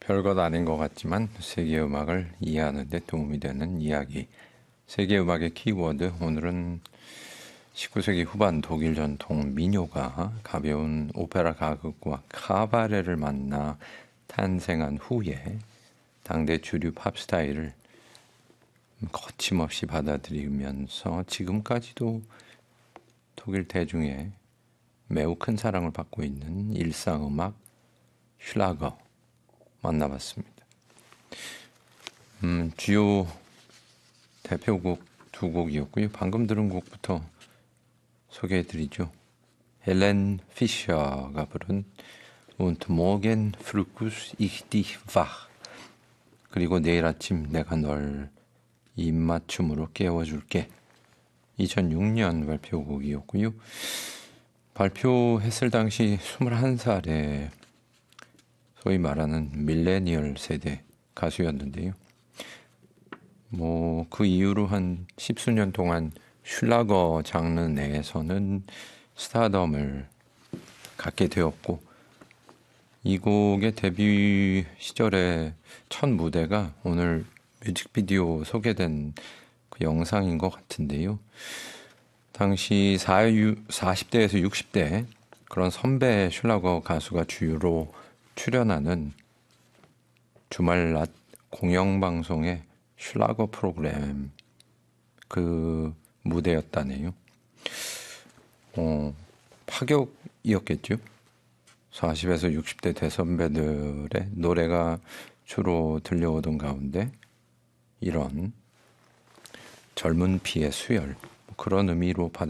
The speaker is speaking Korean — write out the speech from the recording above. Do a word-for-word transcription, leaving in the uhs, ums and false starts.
별것 아닌 것 같지만 세계 음악을 이해하는 데 도움이 되는 이야기. 세계 음악의 키워드. 오늘은 십구 세기 후반 독일 전통 민요가 가벼운 오페라 가극과 카바레를 만나 탄생한 후에 당대 주류 팝 스타일을 거침없이 받아들이면서 지금까지도 독일 대중의 매우 큰 사랑을 받고 있는 일상음악 슐라거 만나봤습니다. 음, 주요 대표곡 두 곡이었고요. 방금 들은 곡부터 소개해드리죠. 헬렌 피셔가 부른 Und morgen früh ich dich wach. 그리고 내일 아침 내가 널 입맞춤으로 깨워줄게. 이천육 년 발표곡이었고요. 발표했을 당시 스물한 살에 소위 말하는 밀레니얼 세대 가수였는데요. 뭐 그 이후로 한 십수년 동안 슐라거 장르 내에서는 스타덤을 갖게 되었고, 이 곡의 데뷔 시절의 첫 무대가 오늘 뮤직비디오 소개된 그 영상인 것 같은데요. 당시 사십 대에서 육십 대 그런 선배 슐라거 가수가 주로 출연하는 주말 낮 공영방송의 슐라거 프로그램 그 무대였다네요. 어, 파격이었겠죠. 사십에서 육십 대 대선배들의 노래가 주로 들려오던 가운데 이런 젊은 피의 수혈, 그런 의미로 받